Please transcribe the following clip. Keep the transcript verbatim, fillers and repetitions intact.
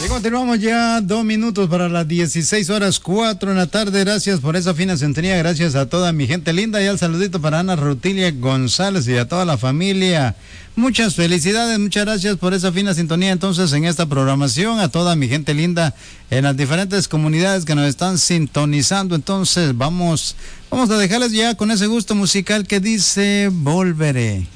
Y continuamos ya, dos minutos para las dieciséis horas, cuatro en la tarde. Gracias por esa fina sintonía, gracias a toda mi gente linda. Y al saludito para Ana Rutilia González y a toda la familia. Muchas felicidades, muchas gracias por esa fina sintonía entonces en esta programación. A toda mi gente linda en las diferentes comunidades que nos están sintonizando. Entonces vamos, vamos a dejarles ya con ese gusto musical que dice Volveré.